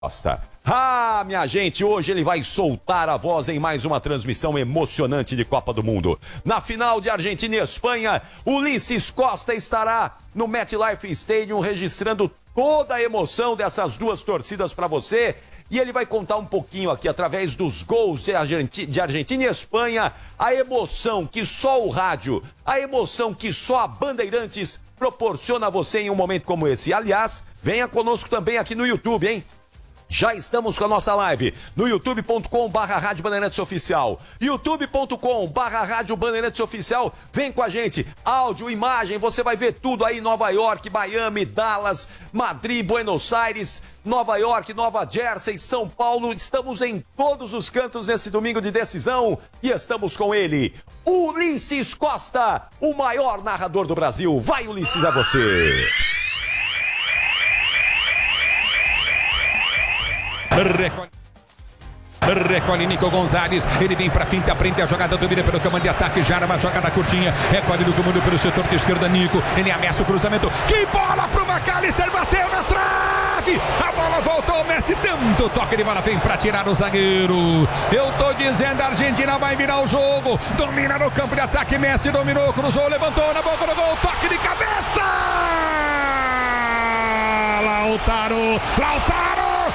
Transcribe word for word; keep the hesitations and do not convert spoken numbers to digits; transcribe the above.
Costa. Ah, minha gente, hoje ele vai soltar a voz em mais uma transmissão emocionante de Copa do Mundo. Na final de Argentina e Espanha, Ulisses Costa estará no MetLife Stadium registrando toda a emoção dessas duas torcidas para você. E ele vai contar um pouquinho aqui, através dos gols de Argentina e Espanha, a emoção que só o rádio, a emoção que só a Bandeirantes proporciona a você em um momento como esse. Aliás, venha conosco também aqui no YouTube, hein? Já estamos com a nossa live no youtube ponto com barra Rádio Bandeirantes Oficial. youtube ponto com barra Rádio Bandeirantes Oficial. Vem com a gente. Áudio, imagem, você vai ver tudo aí. Nova York, Miami, Dallas, Madrid, Buenos Aires, Nova York, Nova Jersey, São Paulo. Estamos em todos os cantos nesse domingo de decisão. E estamos com ele, Ulisses Costa, o maior narrador do Brasil. Vai, Ulisses, é você. Recolhe, recolhe Nico Gonzalez, ele vem pra frente, aprende a jogada, domina pelo comando de ataque, já uma jogada curtinha, recolhe no comando pelo setor de esquerda, Nico, ele ameaça o cruzamento, que bola pro McAllister, bateu na trave, a bola voltou, Messi, tanto toque de bola, vem pra tirar o zagueiro, eu tô dizendo, a Argentina vai virar o jogo, domina no campo de ataque, Messi dominou, cruzou, levantou na boca do gol, toque de cabeça, Lautaro, Lautaro!